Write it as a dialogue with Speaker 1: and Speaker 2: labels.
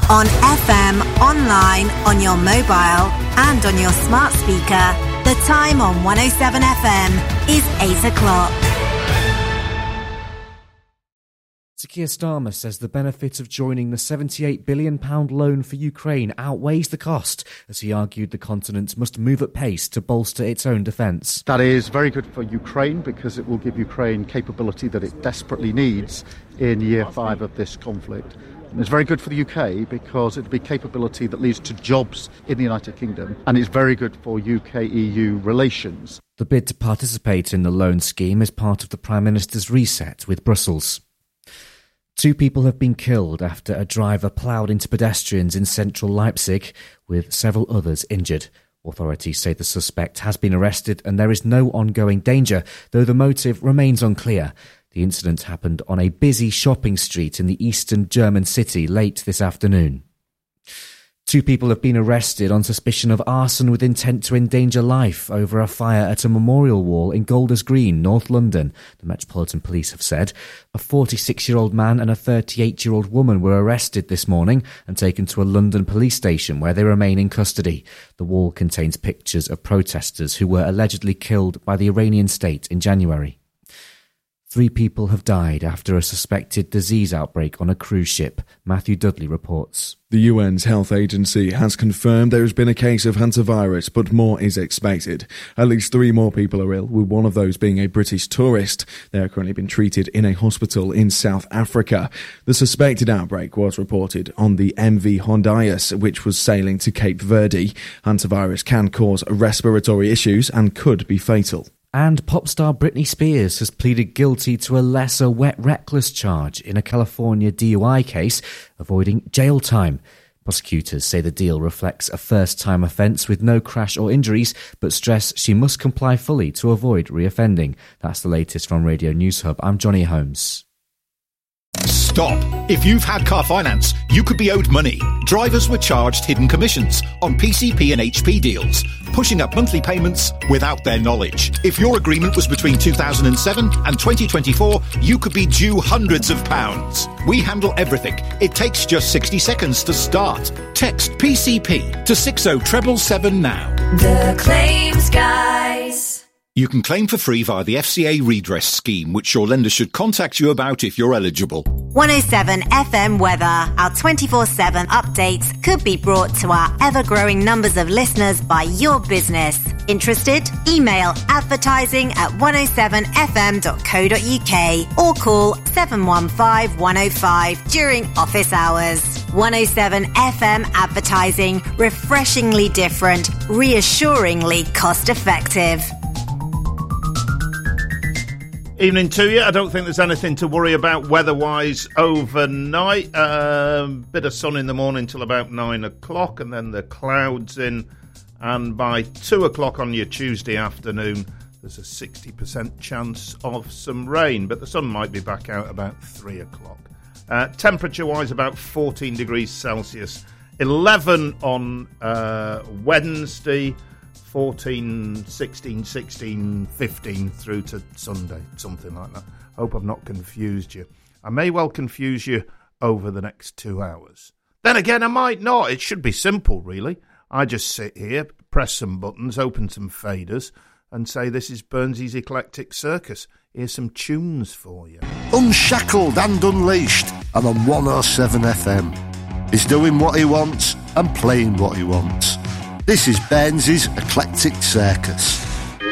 Speaker 1: On FM, online, on your mobile and on your smart speaker. The time on 107 FM is 8 o'clock.
Speaker 2: Sir Keir Starmer says the benefit of joining the £78 billion loan for Ukraine outweighs the cost, as he argued the continent must move at pace to bolster its own defence.
Speaker 3: That is very good for Ukraine because it will give Ukraine capability that it desperately needs in year 5 of this conflict. And it's very good for the UK because it'll be capability that leads to jobs in the United Kingdom, and it's very good for UK-EU relations.
Speaker 2: The bid to participate in the loan scheme is part of the Prime Minister's reset with Brussels. 2 people have been killed after a driver ploughed into pedestrians in central Leipzig, with several others injured. Authorities say the suspect has been arrested and there is no ongoing danger, though the motive remains unclear. The incident happened on a busy shopping street in the eastern German city late this afternoon. 2 people have been arrested on suspicion of arson with intent to endanger life over a fire at a memorial wall in Golders Green, North London, the Metropolitan Police have said. A 46-year-old man and a 38-year-old woman were arrested this morning and taken to a London police station where they remain in custody. The wall contains pictures of protesters who were allegedly killed by the Iranian state in January. 3 people have died after a suspected disease outbreak on a cruise ship. Matthew Dudley reports.
Speaker 4: The UN's health agency has confirmed there has been a case of hantavirus, but more is expected. At least 3 more people are ill, with one of those being a British tourist. They are currently being treated in a hospital in South Africa. The suspected outbreak was reported on the MV Hondias, which was sailing to Cape Verde. Hantavirus can cause respiratory issues and could be fatal.
Speaker 2: And pop star Britney Spears has pleaded guilty to a lesser wet reckless charge in a California DUI case, avoiding jail time. Prosecutors say the deal reflects a first-time offence with no crash or injuries, but stress she must comply fully to avoid reoffending. That's the latest from Radio News Hub. I'm Johnny Holmes.
Speaker 5: Stop. If you've had car finance, you could be owed money. Drivers were charged hidden commissions on PCP and HP deals, pushing up monthly payments without their knowledge. If your agreement was between 2007 and 2024, you could be due hundreds of pounds. We handle everything. It takes just 60 seconds to start. Text PCP to 60777 now.
Speaker 6: The Claims Guys.
Speaker 5: You can claim for free via the FCA redress scheme, which your lender should contact you about if you're eligible.
Speaker 1: 107 FM weather. Our 24/7 updates could be brought to our ever-growing numbers of listeners by your business. Interested? Email advertising@107fm.co.uk or call 715 105 during office hours. 107 FM advertising. Refreshingly different, reassuringly cost-effective.
Speaker 7: Evening to you. I don't think there's anything to worry about weather-wise overnight. Bit of sun in the morning till about 9 o'clock, and then the clouds in. And by 2 o'clock on your Tuesday afternoon, there's a 60% chance of some rain, but the sun might be back out about 3 o'clock. Temperature-wise, about 14 degrees Celsius. 11 on Wednesday. 14, 16, 16, 15 through to Sunday, something like that. Hope I've not confused you. I may well confuse you over the next 2 hours. Then again, I might not. It should be simple, really. I just sit here, press some buttons, open some faders, and say, this is Burnsy's Eclectic Circus. Here's some tunes for you.
Speaker 8: Unshackled and unleashed, and on 107 FM. He's doing what he wants and playing what he wants. This is Burnsy's Eclectic Circus.